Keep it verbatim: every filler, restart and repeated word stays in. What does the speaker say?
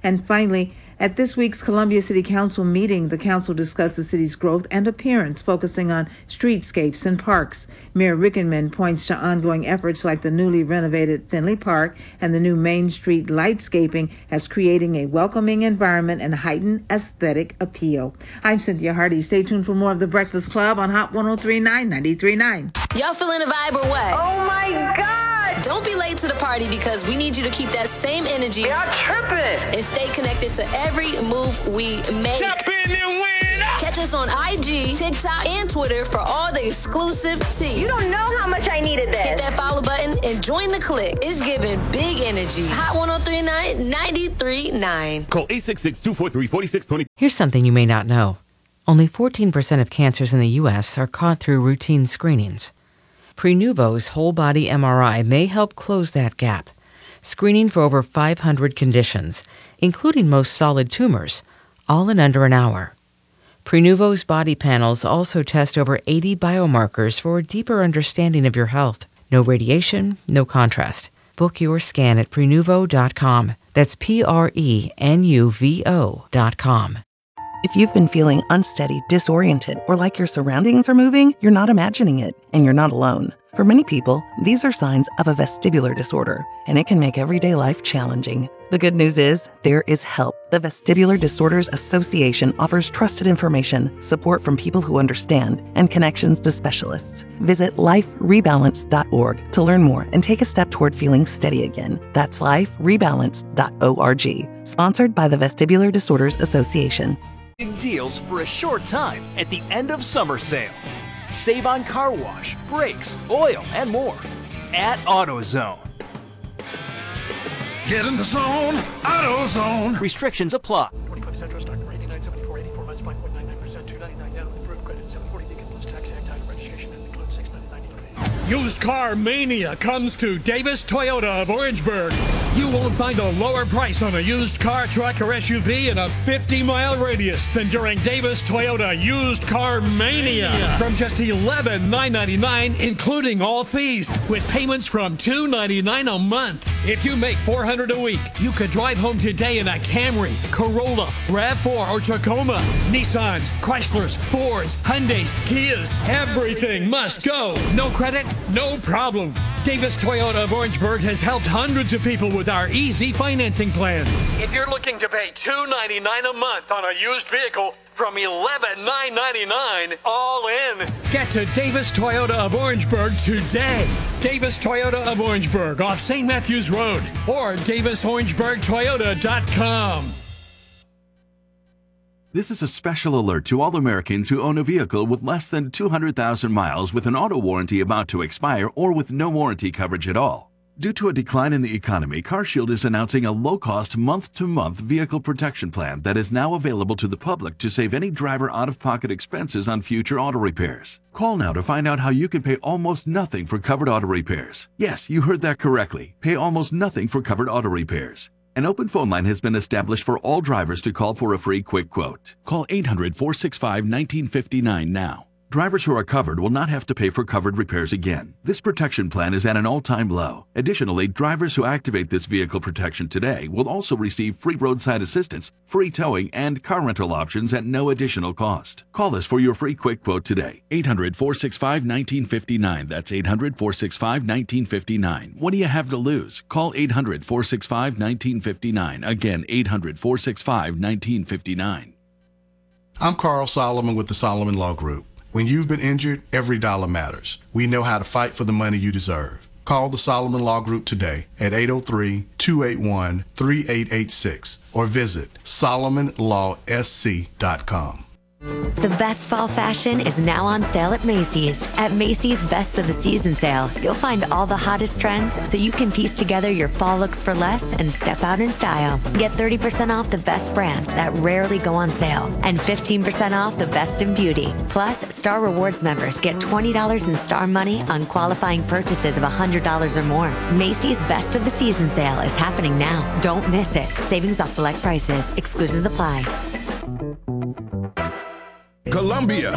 And finally, at this week's Columbia City Council meeting, the council discussed the city's growth and appearance, focusing on streetscapes and parks. Mayor Rickenmann points to ongoing efforts like the newly renovated Finley Park and the new Main Street lightscaping as creating a welcoming environment and heightened aesthetic appeal. I'm Cynthia Hardy. Stay tuned for more of The Breakfast Club on Hot one oh three point nine, ninety-three point nine. Y'all feeling the vibe or what? Oh my God! Don't be late to the party because we need you to keep that same energy. Y'all tripping! And stay connected to every move we make. Tap in and win! Catch us on I G, TikTok, and Twitter for all the exclusive tea. You don't know how much I needed this. Hit that follow button and join the clique. It's giving big energy. Hot one oh three point nine, ninety-three point nine. Call eight six six, two four three, four six two zero. Here's something you may not know. Only fourteen percent of cancers in the U S are caught through routine screenings. Prenuvo's whole-body M R I may help close that gap, screening for over five hundred conditions, including most solid tumors, all in under an hour. Prenuvo's body panels also test over eighty biomarkers for a deeper understanding of your health. No radiation, no contrast. Book your scan at prenuvo dot com. That's P R E N U V O dot com. If you've been feeling unsteady, disoriented, or like your surroundings are moving, you're not imagining it, and you're not alone. For many people, these are signs of a vestibular disorder, and it can make everyday life challenging. The good news is, there is help. The Vestibular Disorders Association offers trusted information, support from people who understand, and connections to specialists. Visit life rebalance dot org to learn more and take a step toward feeling steady again. That's life rebalance dot org. Sponsored by the Vestibular Disorders Association. Big deals for a short time at the end of summer sale. Save on car wash, brakes, oil, and more at AutoZone. Get in the zone, AutoZone. Restrictions apply. twenty-five Central stock number eighty-nine seventy-four, eighty-four months, five point nine nine percent, two ninety-nine down with approved credit, seven forty Beacon plus tax, ag title registration, and includes six ninety-nine fee. Used Car Mania comes to Davis Toyota of Orangeburg. You won't find a lower price on a used car, truck, or S U V in a fifty mile radius than during Davis Toyota Used Car Mania. From just eleven thousand nine hundred ninety-nine dollars, including all fees, with payments from two hundred ninety-nine dollars a month. If you make four hundred dollars a week, you could drive home today in a Camry, Corolla, RAV four, or Tacoma. Nissans, Chryslers, Fords, Hyundais, Kias, everything must go. No credit? No problem. Davis Toyota of Orangeburg has helped hundreds of people with our easy financing plans. If you're looking to pay two hundred ninety-nine dollars a month on a used vehicle from eleven thousand nine hundred ninety-nine dollars all in, get to Davis Toyota of Orangeburg today. Davis Toyota of Orangeburg off Saint Matthews Road or Davis Orangeburg Toyota dot com. This is a special alert to all Americans who own a vehicle with less than two hundred thousand miles with an auto warranty about to expire or with no warranty coverage at all. Due to a decline in the economy, CarShield is announcing a low-cost month-to-month vehicle protection plan that is now available to the public to save any driver out-of-pocket expenses on future auto repairs. Call now to find out how you can pay almost nothing for covered auto repairs. Yes, you heard that correctly. Pay almost nothing for covered auto repairs. An open phone line has been established for all drivers to call for a free quick quote. Call eight hundred, four six five, one nine five nine now. Drivers who are covered will not have to pay for covered repairs again. This protection plan is at an all-time low. Additionally, drivers who activate this vehicle protection today will also receive free roadside assistance, free towing, and car rental options at no additional cost. Call us for your free quick quote today. eight hundred, four six five, one nine five nine. That's eight hundred, four six five, one nine five nine. What do you have to lose? Call eight hundred, four six five, one nine five nine. Again, eight hundred, four six five, one nine five nine. I'm Carl Solomon with the Solomon Law Group. When you've been injured, every dollar matters. We know how to fight for the money you deserve. Call the Solomon Law Group today at eight oh three, two eight one, three eight eight six or visit solomon law s c dot com. The best fall fashion is now on sale at Macy's. At Macy's Best of the Season sale, you'll find all the hottest trends so you can piece together your fall looks for less and step out in style. Get thirty percent off the best brands that rarely go on sale and fifteen percent off the best in beauty. Plus, Star Rewards members get twenty dollars in Star Money on qualifying purchases of one hundred dollars or more. Macy's Best of the Season sale is happening now. Don't miss it. Savings off select prices. Exclusions apply. Columbia.